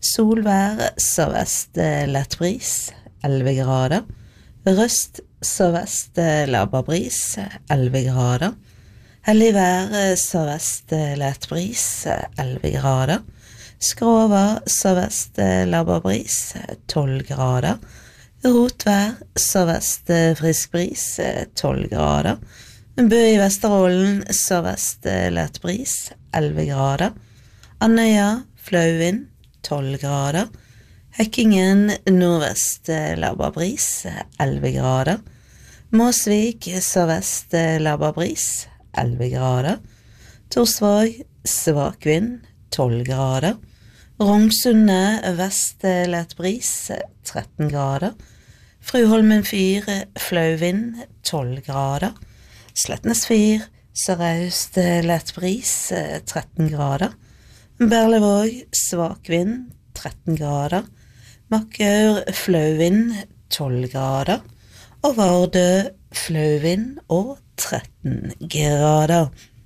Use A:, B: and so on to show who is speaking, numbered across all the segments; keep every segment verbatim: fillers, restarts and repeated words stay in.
A: Solvær, sørvest lett bris, elleve grader. Røst, sørvest laber bris, elleve grader. Hellig vær, sørvest lett bris, elleve grader. Skråver, sørvest laber bris, tolv grader. Rotvær, sørvest frisk bris, tolv grader. Bø i Vesterålen, sørvest lett bris, elleve grader. Andøya, flauvind, tolv grader. Hekkingen, nordvest laber bris, elleve grader. Måsvik, sørvest laber bris, elleve grader. Torsvåg, svak vind, tolv grader. Rongsundet, vest lett bris, tretten grader. Fruholmen fyr, flauvind, tolv grader. Slettnes fyr, sørøst lett bris, tretten grader. Berlevåg, svak vind, tretten grader. Makkaur, flauvind, tolv grader. Og Vardø, flauvind og tretten grader.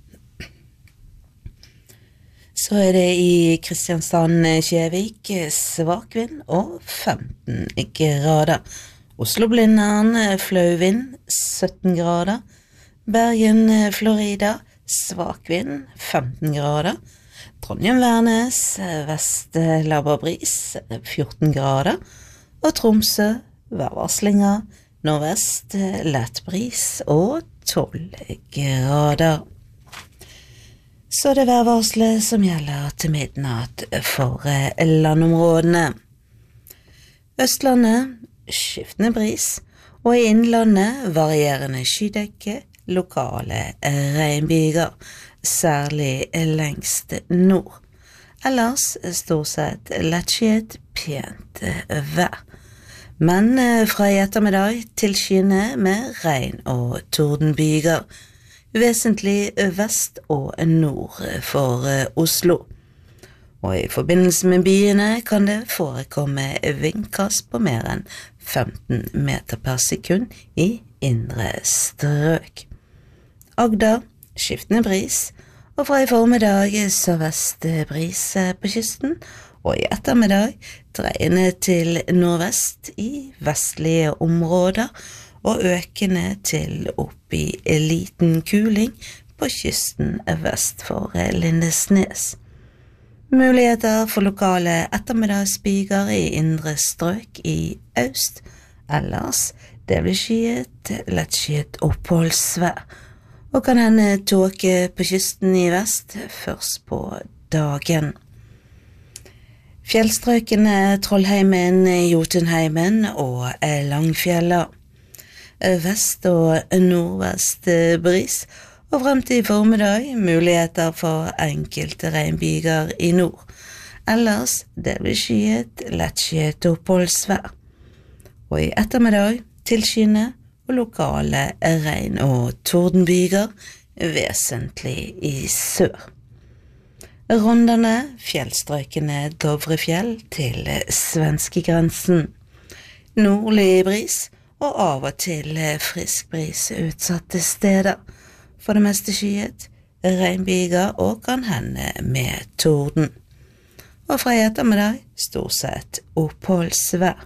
A: Så er det i Kristiansand-Kjevik, svak vind og femten grader. Oslo-Blindern, flauvind, sytten grader. Bergen, Florida, svak vind, femten grader. Trondheim-Værnes, vest laber bris, fjorten grader. Og Tromsø, værvarslinger, nordvest lett bris og tolv grader. Så det er værvarslet som gjelder til midnatt for landområdene. Østlandet, skiftende bris, og i innlandet varierende skydekke, lokale regnbyger, særlig lengst nord. Ellers stort sett lettskyet, pent vær. Men fra i ettermiddag til skyene med regn og tordenbyger, vesentlig vest og nord for Oslo. Og i forbindelse med byene kan det forekomme vindkast på mer enn femten meter per sekund i indre strøk. Agder, skiftende bris, og fra i formiddag sørvest bris på kysten, og i ettermiddag dreiende til nordvest i vestlige områder, og økende til opp i liten kuling på kysten vest for Lindesnes. Muligheter for lokale ettermiddagsbyger i indre strøk i øst, ellers det blir skyet, lettskyet oppholdsvær, og kan hende tåke på kysten i vest først på dagen. Fjellstrøkene Trollheimen, Jotunheimen og Langfjella. Vest og nordvest bris, og frem til formiddag muligheter for enkelte regnbyger i nord. Ellers det blir skyet, lettskyet oppholdsvær. Og i ettermiddag tilskyende og lokale regn- og tordenbyger, vesentlig i sør. Rondane, fjellstrøkene Dovrefjell til svenskegrensen. Nordlig bris, og av og til frisk bris utsatte steder. For det meste skyet, regnbyger og kan hende med torden. Og fra i ettermiddag stort sett oppholdsvær.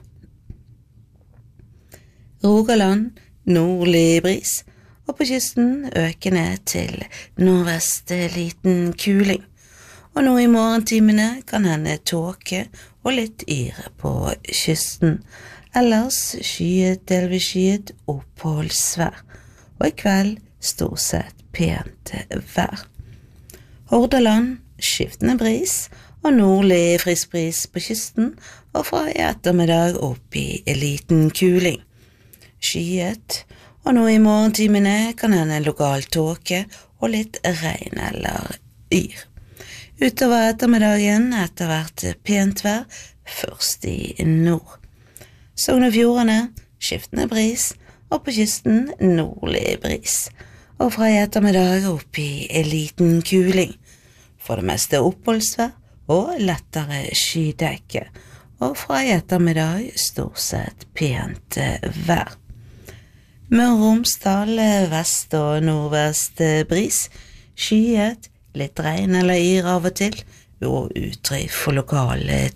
A: Rogaland, nordlig bris, og på kysten økende til nordvest liten kuling. Og nå i morgentimene kan hende tåke og litt yre på kysten. Ellers skyet, delvis skyet, oppholdsvær. Og i kveld stort sett pent vær. Hordaland, skiftende bris, og nordlig frisk bris på kysten, og fra i ettermiddag opp i liten kuling. Skyet, og nå i morgentimene kan hende lokal tåke og litt regn eller yr. Utover ettermiddagen etter hvert pent vær, først i nord. Sogn og Fjordane, skiftende bris, og på kysten nordlig bris. Og fra i ettermiddag opp i liten kuling. For det meste oppholdsvær og lettere skydekke. Og fra i ettermiddag stort sett pent vær. Møre og Romsdal, vest og nordvest bris, skyet, litt regn eller yr av og til, og utrygt for lokal